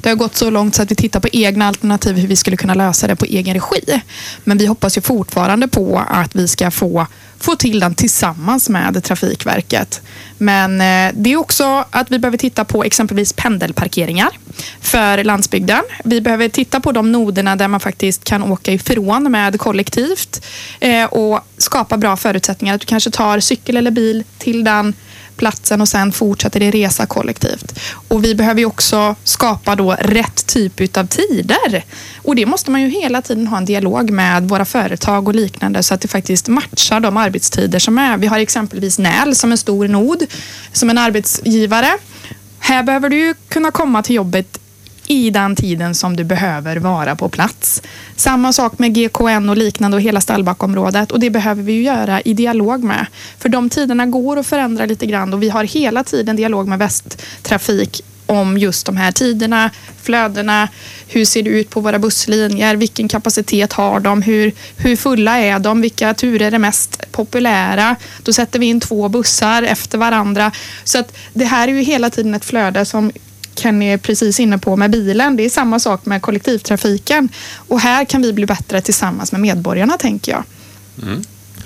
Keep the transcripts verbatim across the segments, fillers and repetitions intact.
Det har gått så långt så att vi tittar på egna alternativ hur vi skulle kunna lösa det på egen regi. Men vi hoppas ju fortfarande på att vi ska få, få till den tillsammans med Trafikverket. Men eh, det är också att vi behöver titta på exempelvis pendelparkeringar för landsbygden. Vi behöver titta på de noderna där man faktiskt kan åka ifrån med kollektivt eh, och skapa bra förutsättningar. Att du kanske tar cykel eller bil till den platsen och sen fortsätter det resa kollektivt. Och vi behöver ju också skapa då rätt typ av tider. Och det måste man ju hela tiden ha en dialog med våra företag och liknande så att det faktiskt matchar de arbetstider som är. Vi har exempelvis Näl som en stor nod, som en arbetsgivare. Här behöver du ju kunna komma till jobbet i den tiden som du behöver vara på plats. Samma sak med G K N och liknande och hela Stallbackområdet, och det behöver vi ju göra i dialog med. För de tiderna går att förändra lite grann och vi har hela tiden dialog med Västtrafik om just de här tiderna, flödena, hur ser det ut på våra busslinjer, vilken kapacitet har de, hur, hur fulla är de, vilka turer är mest populära. Då sätter vi in två bussar efter varandra. Så att det här är ju hela tiden ett flöde som Kenny är precis inne på med bilen. Det är samma sak med kollektivtrafiken. Och här kan vi bli bättre tillsammans med medborgarna, tänker jag. Mm.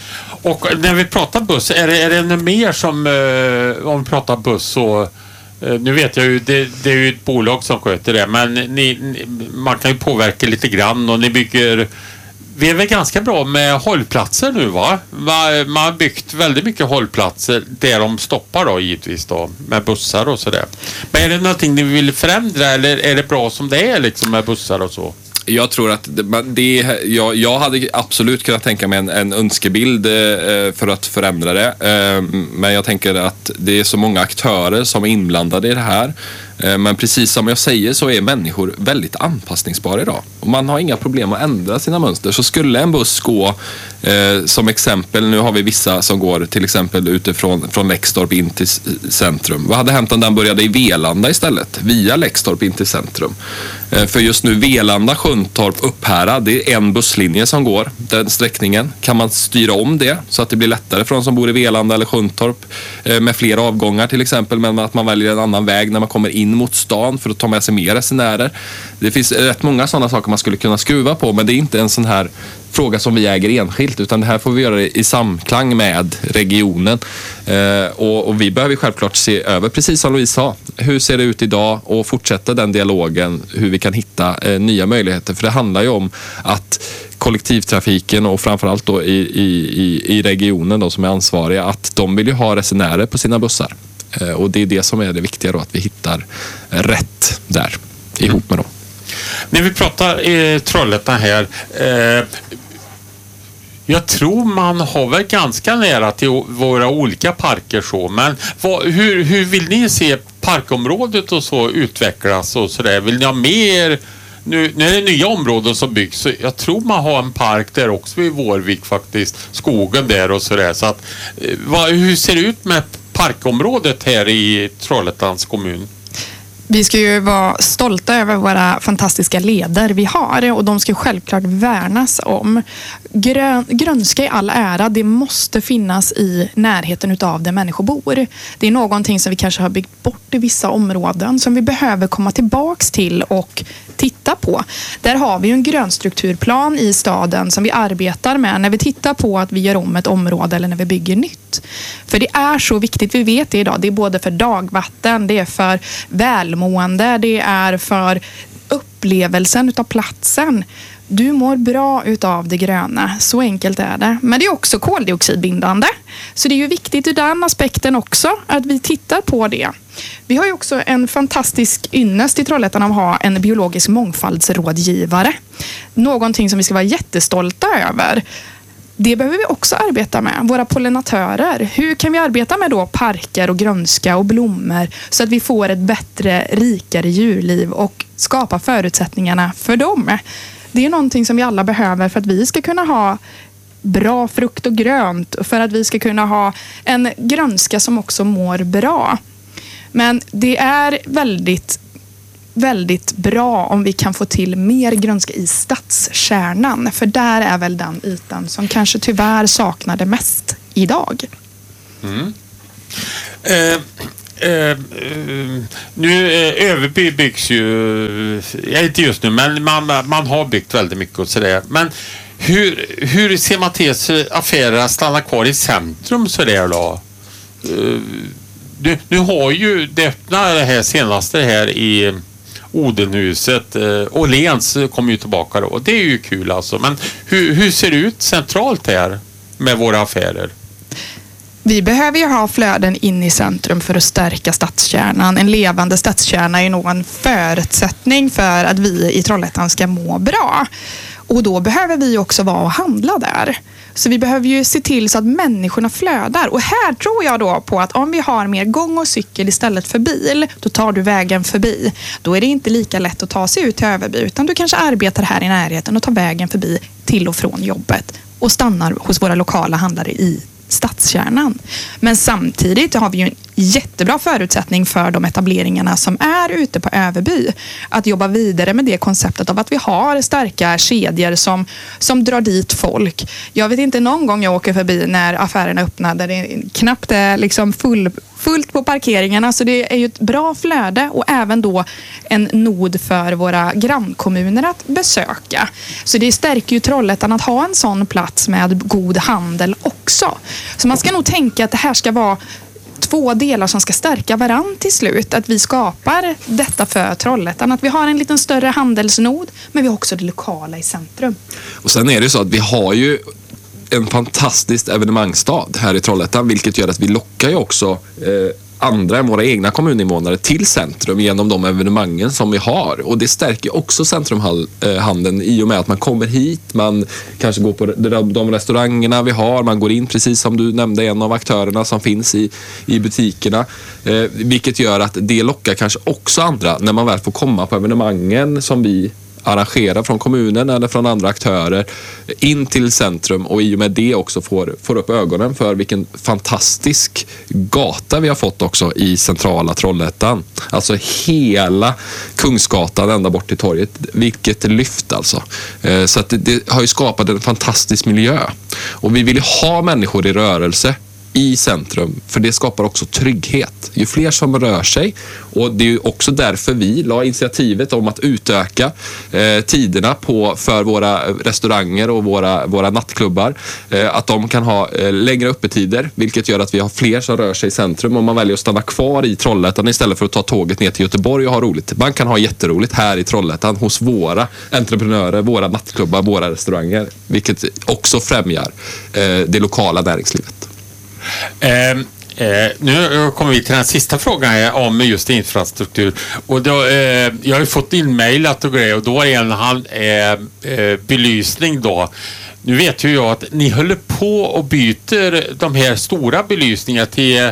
Och när vi pratar buss, är det, är det något mer som, eh, om vi pratar buss så, eh, nu vet jag ju, det, det är ju ett bolag som sköter det, men ni, ni, man kan ju påverka lite grann och ni bygger, vi är väl ganska bra med hållplatser nu, va? Man, man har byggt väldigt mycket hållplatser där de stoppar då givetvis då, med bussar och sådär. Men är det någonting ni vill förändra eller är det bra som det är liksom med bussar och så? Jag tror att det, det, jag, jag hade absolut kunnat tänka mig en, en önskebild eh, för att förändra det. Eh, men jag tänker att det är så många aktörer som är inblandade i det här. Eh, men precis som jag säger så är människor väldigt anpassningsbara idag. Och man har inga problem att ändra sina mönster. Så skulle en buss gå, eh, som exempel, nu har vi vissa som går till exempel utifrån från Läxtorp in till centrum. Vad hade hänt om den började i Velanda istället? Via Läxtorp in till centrum. Eh, för just nu Velanda, Sjuntorp, Upphärad, det är en busslinje som går den sträckningen. Kan man styra om det så att det blir lättare för de som bor i Velanda eller Sjuntorp eh, med fler avgångar till exempel, men att man väljer en annan väg när man kommer in mot stan för att ta med sig mer resenärer. Det finns rätt många sådana saker man skulle kunna skruva på, men det är inte en sån här fråga som vi äger enskilt, utan det här får vi göra i samklang med regionen. Eh, och, och vi behöver självklart se över, precis som Louise sa, hur ser det ut idag och fortsätta den dialogen, hur vi kan hitta eh, nya möjligheter. För det handlar ju om att kollektivtrafiken och framförallt då i, i, i regionen då som är ansvariga, att de vill ju ha resenärer på sina bussar. Eh, och det är det som är det viktiga då, att vi hittar rätt där ihop med dem. När vi pratar i Trollhättan här, eh, jag tror man har väl ganska nära till våra olika parker så, men vad, hur, hur vill ni se parkområdet och så utvecklas och sådär? Vill ni ha mer? Nu, nu är det nya områden som byggs, så jag tror man har en park där också i Vårvik faktiskt, skogen där och sådär. Så att, eh, vad, hur ser det ut med parkområdet här i Trollhättans kommun? Vi ska ju vara stolta över våra fantastiska leder vi har, och de ska självklart värnas om. Grön, grönska i all ära, det måste finnas i närheten utav där människor bor. Det är någonting som vi kanske har byggt bort i vissa områden som vi behöver komma tillbaks till och titta på. Där har vi ju en grönstrukturplan i staden som vi arbetar med när vi tittar på att vi gör om ett område eller när vi bygger nytt. För det är så viktigt, vi vet det idag, det är både för dagvatten, det är för välmående, det är för upplevelsen utav platsen. Du mår bra utav det gröna, så enkelt är det. Men det är också koldioxidbindande. Så det är ju viktigt ur den aspekten också att vi tittar på det. Vi har ju också en fantastisk ynnest i Trollhättan av att ha en biologisk mångfaldsrådgivare. Någonting som vi ska vara jättestolta över. Det behöver vi också arbeta med, våra pollinatörer. Hur kan vi arbeta med då parker och grönska och blommor så att vi får ett bättre, rikare djurliv och skapa förutsättningarna för dem? Det är någonting som vi alla behöver för att vi ska kunna ha bra frukt och grönt och för att vi ska kunna ha en grönska som också mår bra. Men det är väldigt, väldigt bra om vi kan få till mer grönska i stadskärnan, för där är väl den ytan som kanske tyvärr saknar det mest idag. Mm. Eh, eh, eh, nu eh, Överby byggs ju, ja, inte just nu, men man, man har byggt väldigt mycket och sådär. Men hur, hur ser man till så affärerna stannar kvar i centrum sådär då? Eh, du, nu har ju det öppna det här senaste här i Odenhuset, eh, och Lens kommer ju tillbaka då. Det är ju kul alltså. Men hur, hur ser det ut centralt här med våra affärer? Vi behöver ju ha flöden in i centrum för att stärka stadskärnan. En levande stadskärna är ju nog en förutsättning för att vi i Trollhättan ska må bra. Och då behöver vi också vara och handla där. Så vi behöver ju se till så att människorna flödar. Och här tror jag då på att om vi har mer gång och cykel istället för bil, då tar du vägen förbi. Då är det inte lika lätt att ta sig ut till Överby, utan du kanske arbetar här i närheten och tar vägen förbi till och från jobbet och stannar hos våra lokala handlare i stadskärnan. Men samtidigt har vi ju en jättebra förutsättning för de etableringarna som är ute på Överby att jobba vidare med det konceptet av att vi har starka kedjor som, som drar dit folk. Jag vet inte någon gång jag åker förbi när affärerna öppnar där det knappt är liksom full, fullt på parkeringarna, så det är ju ett bra flöde och även då en nod för våra grannkommuner att besöka. Så det stärker ju Trollhättan att ha en sån plats med god handel också. Så man ska nog tänka att det här ska vara två delar som ska stärka varann till slut. Att vi skapar detta för Trollhättan. Att vi har en liten större handelsnod, men vi har också det lokala i centrum. Och sen är det så att vi har ju en fantastisk evenemangsstad här i Trollhättan, vilket gör att vi lockar ju också eh, andra än våra egna kommuninvånare till centrum genom de evenemangen som vi har. Och det stärker också centrumhandeln i och med att man kommer hit, man kanske går på de restaurangerna vi har, man går in precis som du nämnde, en av aktörerna som finns i, i butikerna. Eh, vilket gör att det lockar kanske också andra när man väl får komma på evenemangen som vi arrangera från kommunen eller från andra aktörer in till centrum, och i och med det också får, får upp ögonen för vilken fantastisk gata vi har fått också i centrala Trollhättan. Alltså hela Kungsgatan ända bort till torget. Vilket lyft alltså. Så att det, det har ju skapat en fantastisk miljö. Och vi vill ju ha människor i rörelse i centrum, för det skapar också trygghet. Ju fler som rör sig, och det är ju också därför vi la initiativet om att utöka eh, tiderna på, för våra restauranger och våra, våra nattklubbar. Eh, att de kan ha eh, längre öppettider, vilket gör att vi har fler som rör sig i centrum, och man väljer att stanna kvar i Trollhättan istället för att ta tåget ner till Göteborg och ha roligt. Man kan ha jätteroligt här i Trollhättan hos våra entreprenörer, våra nattklubbar, våra restauranger, vilket också främjar eh, det lokala näringslivet. Eh, eh, nu kommer vi till den sista frågan här om just infrastruktur. Och då, eh, jag har ju fått inmailat och grejer, och då är en hand eh, eh, belysning då. Nu vet ju jag att ni håller på och byter de här stora belysningarna till eh,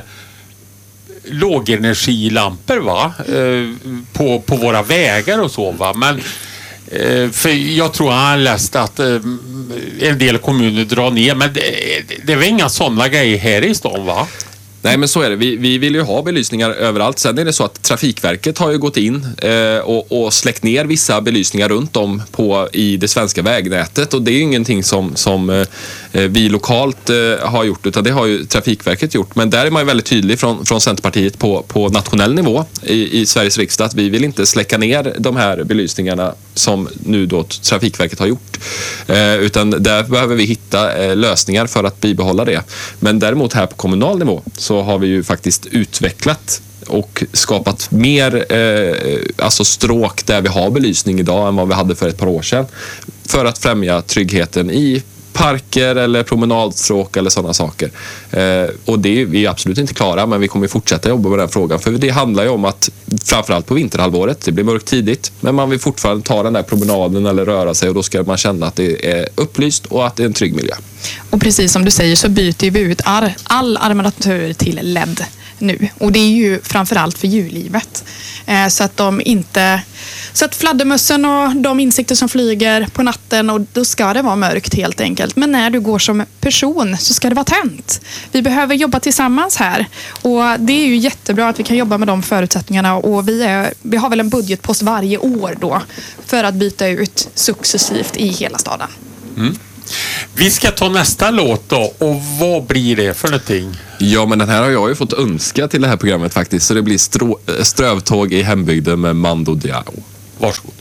lågenergilampor, va? Eh, på, på våra vägar och så, va? Men för jag tror han har läst att en del kommuner drar ner, men det, det är väl inga sådana grejer här i stan, va? Nej, men så är det. Vi, vi vill ju ha belysningar överallt. Sen är det så att Trafikverket har ju gått in eh, och, och släckt ner vissa belysningar runt om på, i det svenska vägnätet. Och det är ju ingenting som, som eh, vi lokalt eh, har gjort, utan det har ju Trafikverket gjort. Men där är man ju väldigt tydlig från, från Centerpartiet på, på nationell nivå i, i Sveriges riksdag att vi vill inte släcka ner de här belysningarna som nu då Trafikverket har gjort. Eh, utan där behöver vi hitta eh, lösningar för att bibehålla det. Men däremot här på kommunal nivå så har vi ju faktiskt utvecklat och skapat mer eh, alltså stråk där vi har belysning idag än vad vi hade för ett par år sedan, för att främja tryggheten i parker eller promenadstråk eller sådana saker. Eh, och det är vi absolut inte klara, men vi kommer fortsätta jobba med den frågan, för det handlar ju om att framförallt på vinterhalvåret, det blir mörkt tidigt, men man vill fortfarande ta den där promenaden eller röra sig, och då ska man känna att det är upplyst och att det är en trygg miljö. Och precis som du säger så byter vi ut ar- all armatur till L E D nu, och det är ju framförallt för djurlivet, eh, så att de inte så att fladdermössen och de insekter som flyger på natten, och då ska det vara mörkt helt enkelt, men när du går som person så ska det vara tänt. Vi behöver jobba tillsammans här, och det är ju jättebra att vi kan jobba med de förutsättningarna, och vi, är, vi har väl en budgetpost varje år då för att byta ut successivt i hela staden. Mm. Vi ska ta nästa låt då. Och vad blir det för någonting? Ja, men den här har jag ju fått önska till det här programmet faktiskt. Så det blir strå- Strövtåg i hembygden med Mando Diao. Varsågod.